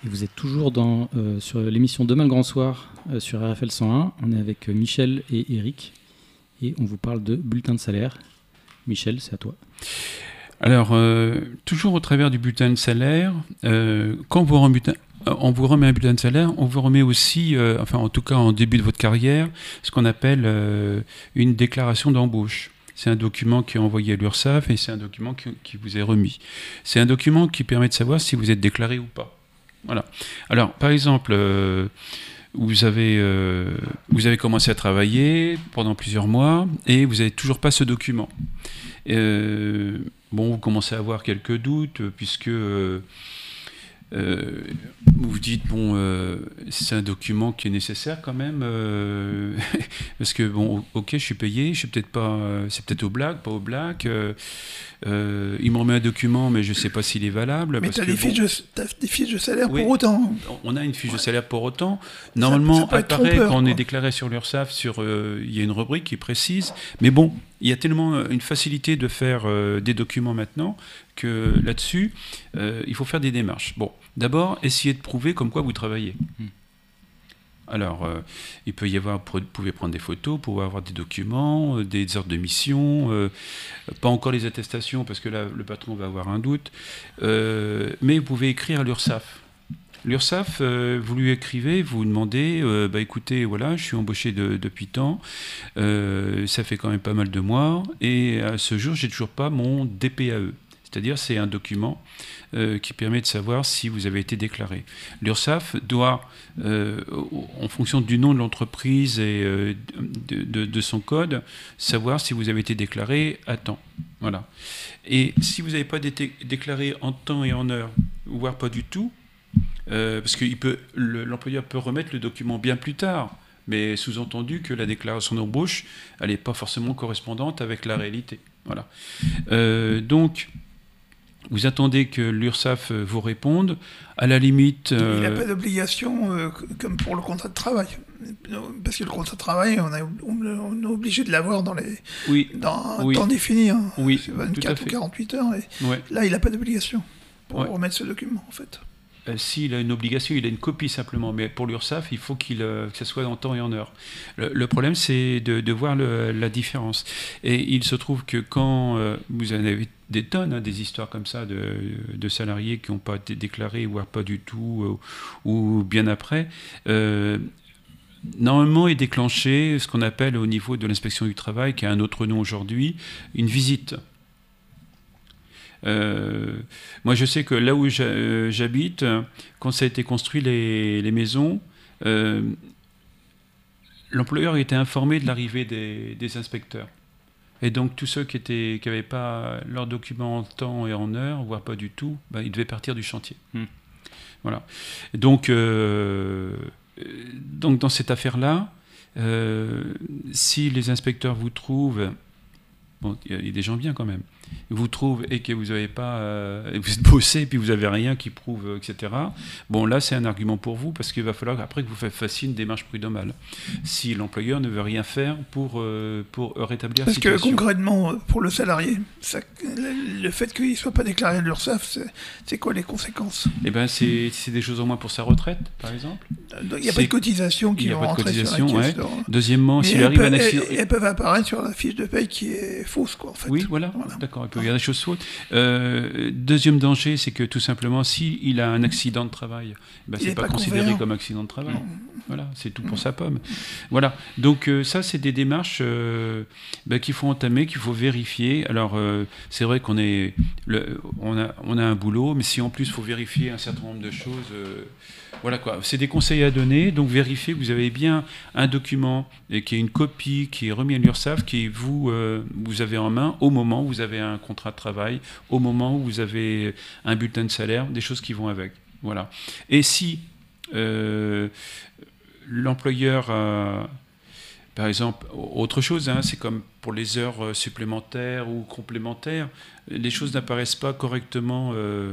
Et vous êtes toujours sur l'émission Demain le Grand Soir sur RFL 101. On est avec Michel et Eric et on vous parle de bulletin de salaire. Michel, c'est à toi. Alors, toujours au travers du bulletin de salaire, quand on vous remet un bulletin de salaire, on vous remet aussi, en tout cas en début de votre carrière, ce qu'on appelle une déclaration d'embauche. C'est un document qui est envoyé à l'URSSAF et c'est un document qui vous est remis. C'est un document qui permet de savoir si vous êtes déclaré ou pas. Voilà. Alors, par exemple, vous avez commencé à travailler pendant plusieurs mois et vous n'avez toujours pas ce document. Vous commencez à avoir quelques doutes puisque vous vous dites c'est un document qui est nécessaire quand même parce que ok, je suis payé, je suis peut-être pas, c'est peut-être au black, pas au black. Il me remet un document, mais je ne sais pas s'il est valable. Mais tu as des fiches de salaire oui, pour autant. On a une fiche de salaire pour autant. Normalement, ça apparaît quand on est déclaré sur l'URSSAF, il y a une rubrique qui précise. Mais bon, il y a tellement une facilité de faire des documents maintenant que là-dessus, il faut faire des démarches. Bon, d'abord, essayez de prouver comme quoi vous travaillez. Alors, il peut y avoir, vous pouvez prendre des photos pour avoir des documents, des ordres de mission, pas encore les attestations parce que là, le patron va avoir un doute, mais vous pouvez écrire à l'URSSAF. L'URSSAF, vous lui écrivez, vous demandez, écoutez, voilà, je suis embauché depuis tant, ça fait quand même pas mal de mois, et à ce jour, j'ai toujours pas mon DPAE. C'est-à-dire, c'est un document qui permet de savoir si vous avez été déclaré. L'URSSAF doit, en fonction du nom de l'entreprise et de son code, savoir si vous avez été déclaré à temps. Voilà. Et si vous n'avez pas été déclaré en temps et en heure, voire pas du tout, parce que l'employeur peut remettre le document bien plus tard, mais sous-entendu que la déclaration d'embauche, elle n'est pas forcément correspondante avec la réalité. Voilà. Donc, vous attendez que l'URSSAF vous réponde. À la limite... Il n'a pas d'obligation comme pour le contrat de travail. Parce que le contrat de travail, on est obligé de l'avoir dans un temps défini. Hein. Oui, c'est 24 ou 48 heures. Et ouais. Là, il n'a pas d'obligation pour remettre ce document, en fait. S'il a une obligation, il a une copie simplement. Mais pour l'URSSAF, il faut que ça soit en temps et en heure. Le problème, c'est de voir la différence. Et il se trouve que quand vous en avez des tonnes, des histoires comme ça de salariés qui n'ont pas été déclarés, voire pas du tout, ou bien après, normalement est déclenché ce qu'on appelle au niveau de l'inspection du travail, qui a un autre nom aujourd'hui, une visite. Moi, je sais que là où j'habite, quand ça a été construit les maisons, l'employeur était informé de l'arrivée des inspecteurs. Et donc, tous ceux qui n'avaient pas leurs documents en temps et en heure, voire pas du tout, ils devaient partir du chantier. Voilà. Donc, dans cette affaire-là, si les inspecteurs vous trouvent... il y a des gens bien quand même. Vous trouvent et que vous n'avez pas, vous êtes bossé et puis vous n'avez rien qui prouve, etc. Bon, là, c'est un argument pour vous parce qu'il va falloir après que vous fassiez une démarche prud'homale. Si l'employeur ne veut rien faire pour rétablir la situation. Parce que concrètement, pour le salarié, le fait qu'il ne soit pas déclaré à l'URSSAF, c'est quoi les conséquences ? Eh bien, c'est des choses en moins pour sa retraite, par exemple. Il n'y a pas de cotisation qui va rentrer sur la caisse. Deuxièmement, s'il arrive un accident... Elles peuvent apparaître sur la fiche de paye qui est fausse, quoi, en fait. Oui, voilà. D'accord. Il peut y avoir des choses fausses. Deuxième danger, c'est que tout simplement, s'il a un accident de travail, c'est pas considéré comme accident de travail. Voilà, c'est tout pour sa pomme. Voilà. Donc ça, c'est des démarches qu'il faut entamer, qu'il faut vérifier. Alors, c'est vrai qu'on on a un boulot, mais si en plus il faut vérifier un certain nombre de choses, voilà quoi. C'est des conseils à donner. Donc vérifiez que vous avez bien un document et qui est une copie qui est remis à l'URSSAF, qui vous avez en main au moment où vous avez un contrat de travail, au moment où vous avez un bulletin de salaire, des choses qui vont avec. Voilà. Et si l'employeur par exemple, autre chose, c'est comme pour les heures supplémentaires ou complémentaires, les choses n'apparaissent pas correctement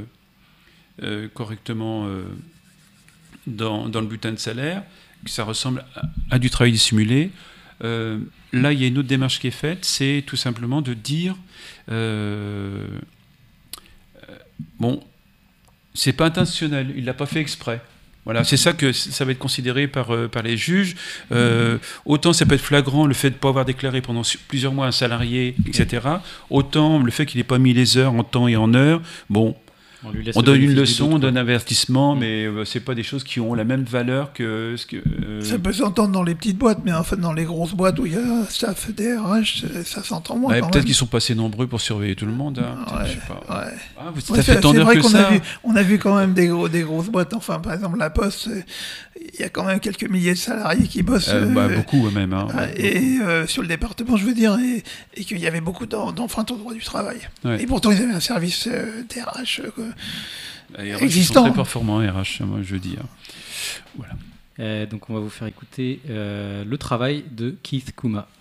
dans le bulletin de salaire, que ça ressemble à du travail dissimulé. Là, il y a une autre démarche qui est faite, c'est tout simplement de dire C'est pas intentionnel, il l'a pas fait exprès. Voilà, c'est ça que ça va être considéré par les juges. Autant ça peut être flagrant le fait de ne pas avoir déclaré pendant plusieurs mois un salarié, etc. Autant le fait qu'il n'ait pas mis les heures en temps et en heure. Bon, on donne une leçon, on donne un avertissement, mais c'est pas des choses qui ont la même valeur que ce que. Ça peut s'entendre dans les petites boîtes, mais en fait dans les grosses boîtes où il y a un staff DRH, ça s'entend moins. Peut-être qu'ils sont pas assez nombreux pour surveiller tout le monde. Hein. Ouais, je sais pas. Ouais. Ah, vous êtes fait tendeur que ça. On a vu quand même des grosses boîtes. Enfin, par exemple, la Poste, il y a quand même quelques milliers de salariés qui bossent. Beaucoup même. Hein. Et sur le département, je veux dire, et qu'il y avait beaucoup d'enfreintes au droit du travail. Ouais. Et pourtant, ils avaient un service DRH. RH, ils sont très performants, RH, moi je dis. Voilà. Donc on va vous faire écouter Le travail de Keith Kuma.